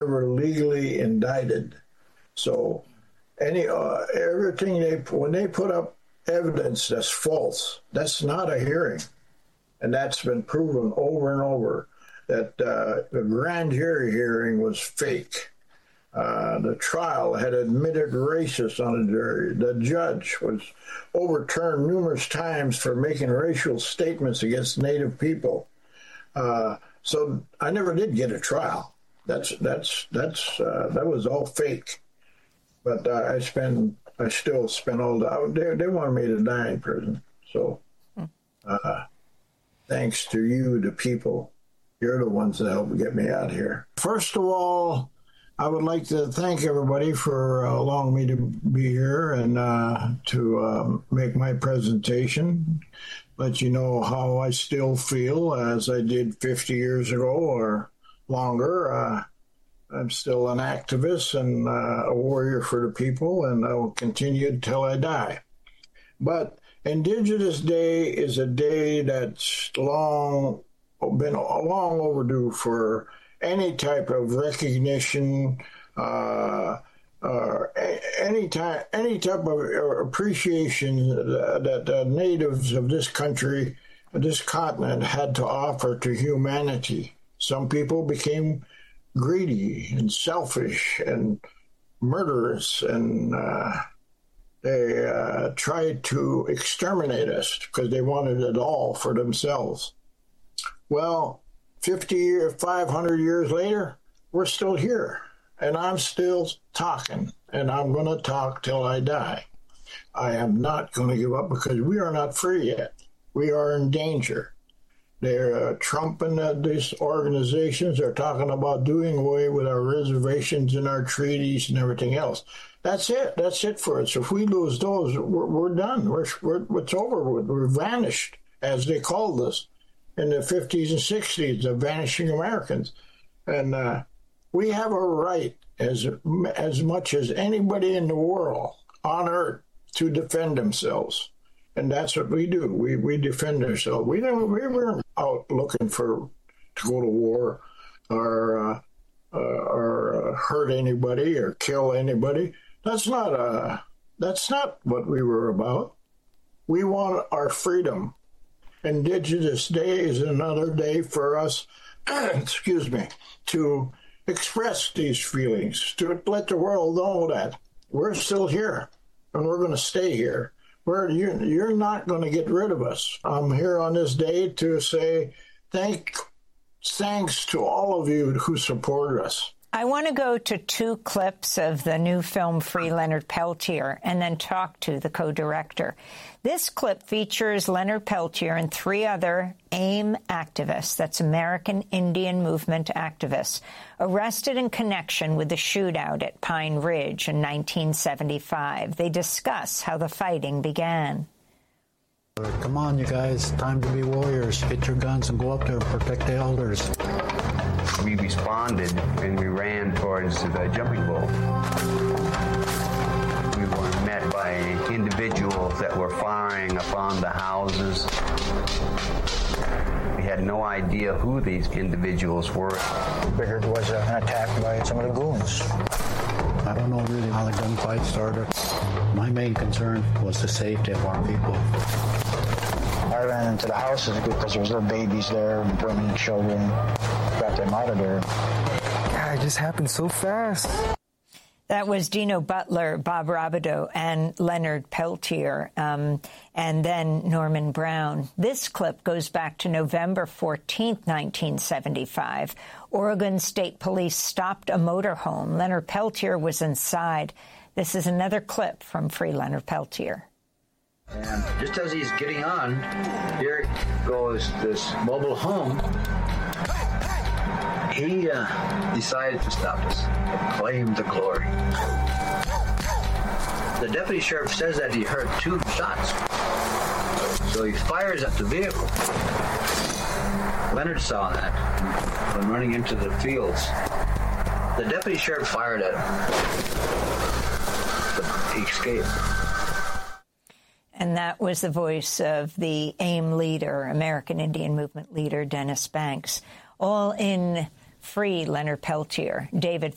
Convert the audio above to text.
ever legally indicted. So everything when they put up evidence that's false, that's not a hearing. And that's been proven over and over that the grand jury hearing was fake. The trial had admitted racists on the jury. The judge was overturned numerous times for making racial statements against Native people. So I never did get a trial. That was all fake. But I still spend all the. They wanted me to die in prison. So thanks to you, the people, you're the ones that helped get me out here. First of all, I would like to thank everybody for allowing me to be here and to make my presentation, let you know how I still feel as I did 50 years ago or longer. I'm still an activist and a warrior for the people, and I will continue until I die. But Indigenous Day is a day that's been long overdue for any type of recognition, or any type of appreciation that the natives of this country, this continent, had to offer to humanity. Some people became greedy and selfish and murderous, and they tried to exterminate us because they wanted it all for themselves. Well, 500 years later, we're still here, and I'm still talking, and I'm going to talk till I die. I am not going to give up because we are not free yet. We are in danger. They're Trump and these organizations are talking about doing away with our reservations and our treaties and everything else. That's it. That's it for us. If we lose those, we're done. It's over with. We're vanished, as they called us in the 50s and 60s, the vanishing Americans. And we have a right, as much as anybody in the world on earth, to defend themselves. And that's what we do. We defend ourselves. We weren't out looking to go to war or hurt anybody or kill anybody. That's not what we were about. We want our freedom. Indigenous Day is another day for us, to express these feelings, to let the world know that we're still here and we're going to stay here. You're not going to get rid of us. I'm here on this day to say thanks to all of you who supported us. I want to go to two clips of the new film Free Leonard Peltier and then talk to the co-director. This clip features Leonard Peltier and three other AIM activists, that's American Indian Movement activists, arrested in connection with the shootout at Pine Ridge in 1975. They discuss how the fighting began. Come on, you guys, time to be warriors. Get your guns and go up there and protect the elders. We responded and we ran towards the jumping bull. We were met by individuals that were firing upon the houses. We had no idea who these individuals were. Figured it was an attack by some of the goons. I don't know really how the gunfight started. My main concern was the safety of our people. I ran into the houses because there was little babies there and women and children. Got them out of there. God, it just happened so fast. That was Dino Butler, Bob Robideau, and Leonard Peltier, and then Norman Brown. This clip goes back to November 14th, 1975. Oregon State Police stopped a motorhome. Leonard Peltier was inside. This is another clip from Free Leonard Peltier. And just as he's getting on, here goes this mobile home. He decided to stop us and claim the glory. The deputy sheriff says that he heard 2 shots. So he fires at the vehicle. Leonard saw that when running into the fields. The deputy sheriff fired at him. But he escaped. And that was the voice of the AIM leader, American Indian Movement leader, Dennis Banks. All in Free Leonard Peltier. David